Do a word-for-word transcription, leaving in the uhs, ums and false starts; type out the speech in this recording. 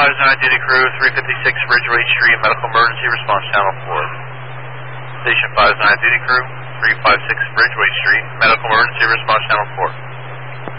five nine duty crew, three fifty-six Ridgeway Street, medical emergency response channel four. Station five nine duty crew, three fifty-six Ridgeway Street, medical emergency response channel four.